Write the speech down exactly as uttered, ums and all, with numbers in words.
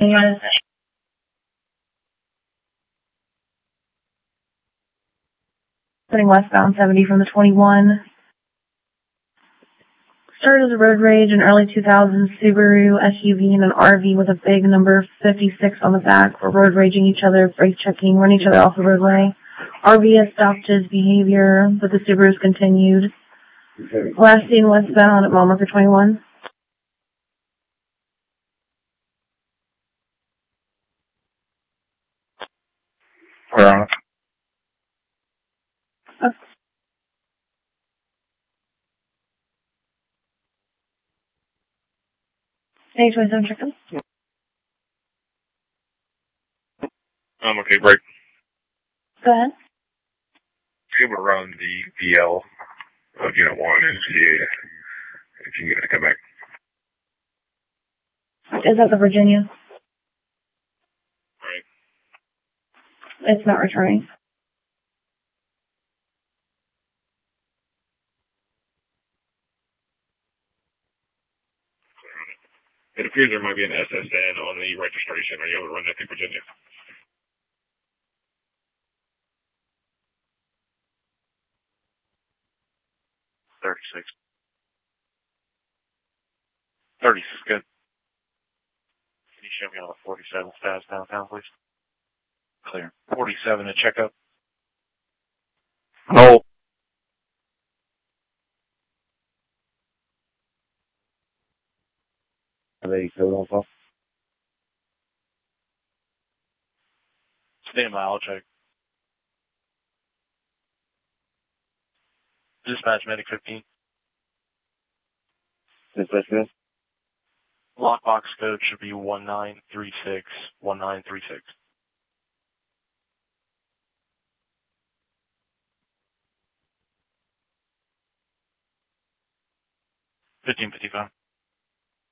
Putting westbound seventy from the twenty-one. Started as a road rage in early two thousands. Subaru S U V and an R V with a big number fifty-six on the back were road raging each other, brake checking, running each other off the roadway. R V has stopped his behavior, but the Subarus continued. Last seen westbound at mile marker twenty-one. We're on it. Okay. Stage twenty-seven, check in. Um, okay, break. Go ahead. Be able to run the V L of Unit one and see if you can get it to come back. Is that the Virginia? Right. It's not returning. It appears there might be an S S N on the registration. Are you able to run that to Virginia? thirty-six. thirty-six, good. Can you show me on the forty-seven status downtown, please? Clear. forty-seven to check up. Hold. They code on call. Stand by, I'll check. Dispatch medic fifteen. Dispatch medic? Lockbox code should be one nine three six one nine three six. fifteen fifty-five.